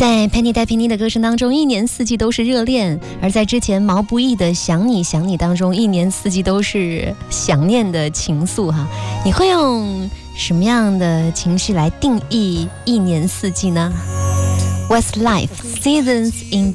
在潘妮戴佩妮的歌声当中，一年四季都是热恋；而在之前毛不易的《想你想你》当中，一年四季都是想念的情愫哈。你会用什么样的情绪来定义一年四季呢？ What's life? Seasons in